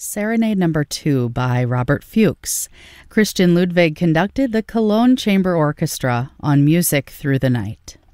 Serenade Number 2 by Robert Fuchs. Christian Ludwig conducted the Cologne Chamber Orchestra on Music Through the Night.